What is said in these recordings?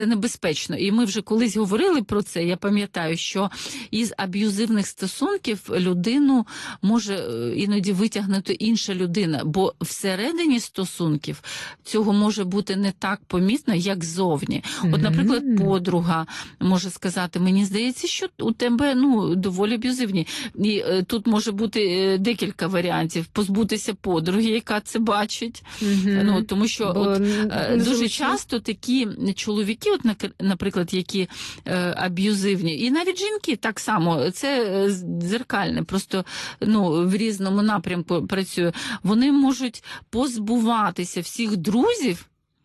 небезпечно. І ми вже колись говорили про це, я пам'ятаю, що із аб'юзивних стосунків людину може іноді витягнути інша людина, бо всередині стосунків цього може бути не так помітно, як зовні. От, наприклад, подруга може сказати, мені здається, що у тебе доволі аб'юзивні. І тут може бути декілька варіантів. Позбутися подруги, яка це бачить. Тому що дуже часто такі чоловіки, наприклад, які аб'юзивні, і навіть жінки так само, це дзеркальне, просто в різному напрямку працює. Вони можуть позбуватися всіх друзів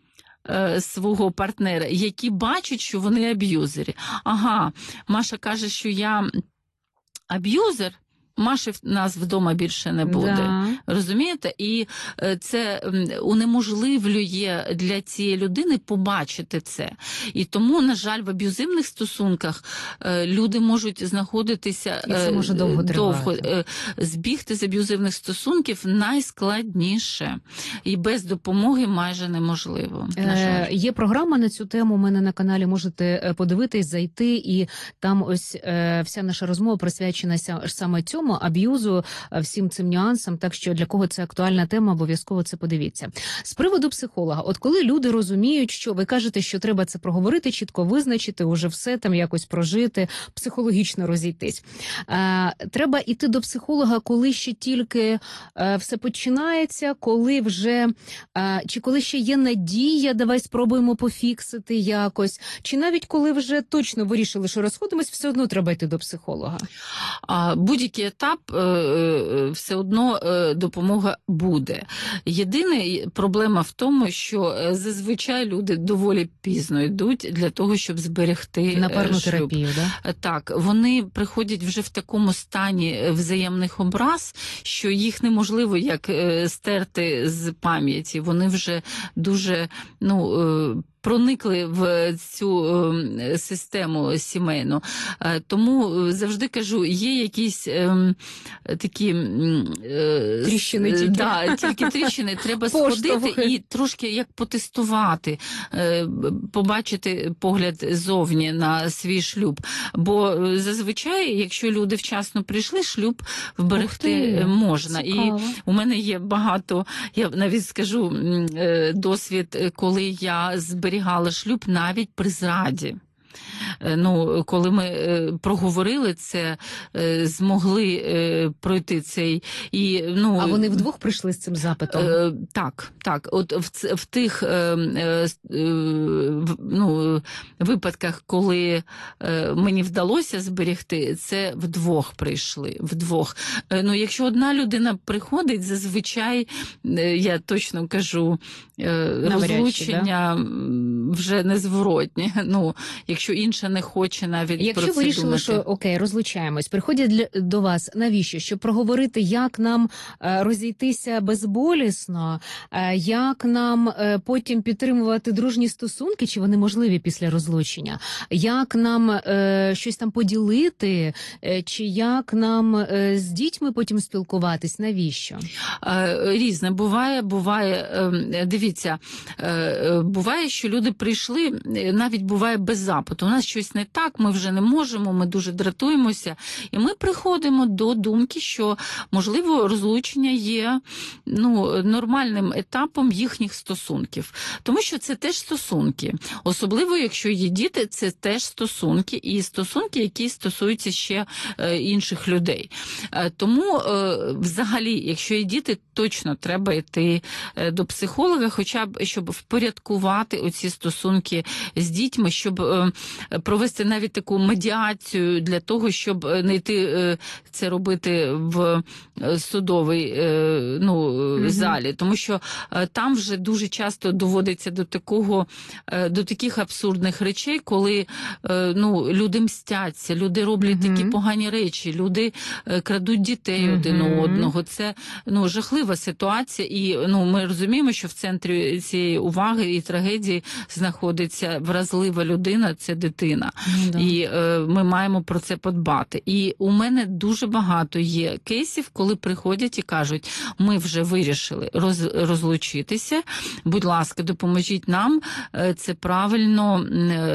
свого партнера, які бачать, що вони аб'юзери. Ага, Маша каже, що я аб'юзер, Маші в нас вдома більше не буде. Да. Розумієте? І це унеможливлює для цієї людини побачити це. І тому, на жаль, в аб'юзивних стосунках люди можуть знаходитися і це може довго. Збігти з аб'юзивних стосунків найскладніше. І без допомоги майже неможливо. На жаль. Є програма на цю тему у мене на каналі, можете подивитись, зайти, і там ось вся наша розмова присвячена саме цьому, аб'юзу, всім цим нюансам, так що для кого це актуальна тема, обов'язково це подивіться. З приводу психолога, от коли люди розуміють, що ви кажете, що треба це проговорити, чітко визначити, уже все там якось прожити, психологічно розійтись. Треба йти до психолога, коли ще тільки все починається, коли вже, чи коли ще є надія, давай спробуємо пофіксити якось, чи навіть коли вже точно вирішили, що розходимось, все одно треба йти до психолога. Будь-який етап все одно допомога буде. Єдина проблема в тому, що зазвичай люди доволі пізно йдуть для того, щоб зберегти на парну шлюб. Терапію, да? Так, вони приходять вже в такому стані взаємних образ, що їх неможливо як стерти з пам'яті. Вони вже дуже, проникли в цю систему сімейну. Тому завжди кажу, є якісь такі тріщини тільки. Да, тільки тріщини. Треба сходити і трошки як потестувати, побачити погляд зовні на свій шлюб. Бо зазвичай, якщо люди вчасно прийшли, шлюб вберегти можна. Цікаво. І у мене є багато, я навіть скажу, досвід, коли я зберігала шлюб навіть при зраді. Коли ми проговорили це, змогли пройти цей... А вони вдвох прийшли з цим запитом? Так. От в тих випадках, коли мені вдалося зберегти, це вдвох прийшли. Вдвох. Якщо одна людина приходить, зазвичай, я точно кажу, розлучення вже незворотні. Якщо інша не хоче навіть якщо про це вирішили, думати. що окей, розлучаємось, приходять до вас, навіщо? Щоб проговорити, як нам розійтися безболісно, як нам потім підтримувати дружні стосунки, чи вони можливі після розлучення, як нам щось там поділити, чи як нам з дітьми потім спілкуватись, навіщо? Різне. Буває, дивіться, буває, що люди прийшли, навіть буває без запиту. У нас щось не так, ми вже не можемо, ми дуже дратуємося. І ми приходимо до думки, що, можливо, розлучення є нормальним етапом їхніх стосунків. Тому що це теж стосунки. Особливо, якщо є діти, це теж стосунки. І стосунки, які стосуються ще інших людей. Тому, взагалі, якщо є діти, точно треба йти до психолога, хоча б, щоб впорядкувати оці стосунки з дітьми, щоб провести навіть таку медіацію для того, щоб не йти це робити в судовій залі. Тому що там вже дуже часто доводиться до таких абсурдних речей, коли люди мстяться, люди роблять такі погані речі, люди крадуть дітей один у одного. Це жахлива ситуація, і ми розуміємо, що в центрі цієї уваги і трагедії знаходиться вразлива людина, це дитина. дитина. Да. І ми маємо про це подбати. І у мене дуже багато є кейсів, коли приходять і кажуть, ми вже вирішили розлучитися, будь ласка, допоможіть нам це правильно